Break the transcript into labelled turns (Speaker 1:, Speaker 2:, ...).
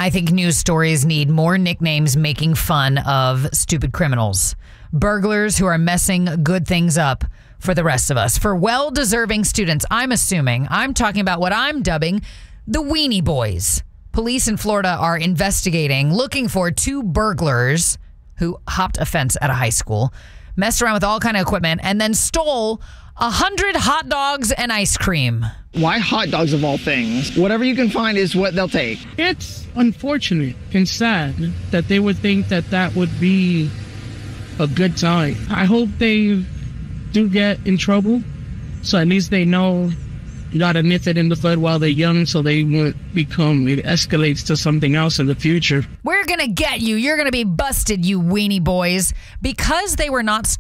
Speaker 1: I think news stories need more nicknames making fun of stupid criminals. Burglars who are messing good things up for the rest of us. For well-deserving students, I'm talking about what I'm dubbing the Weenie Boys. Police in Florida are investigating, looking for 2 burglars who hopped a fence at a high school, messed around with all kind of equipment, and then stole 100 hot dogs and ice cream.
Speaker 2: Why hot dogs of all things? Whatever you can find is what they'll take.
Speaker 3: It's unfortunate and sad that they would think that that would be a good time. I hope they do get in trouble, so at least they know you gotta nip it in the bud while they're young so they won't it escalates to something else in the future.
Speaker 1: We're gonna get you. You're gonna be busted, you Weenie Boys. Because they were not